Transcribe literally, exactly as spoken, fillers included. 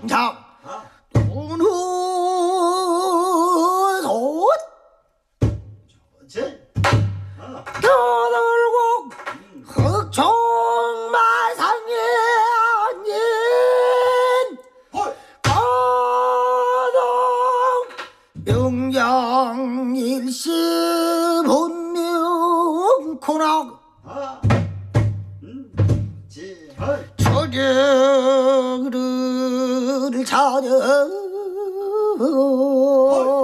자, 운후 소 제 떠들고 흑종마상에 앉은 헐 가동 영영일시 분명코나 아 음, 제 헐 저녁을 찾아 헐